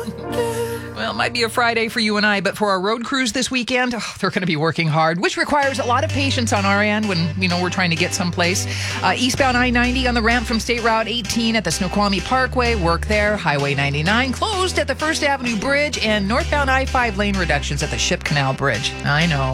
Well, it might be a Friday for you and I, but for our road crews this weekend, they're going to be working hard, which requires a lot of patience on our end when, we're trying to get someplace. Eastbound I-90 on the ramp from State Route 18 at the Snoqualmie Parkway, work there. Highway 99 closed at the First Avenue Bridge, and northbound I-5 lane reductions at the Ship Canal Bridge. I know.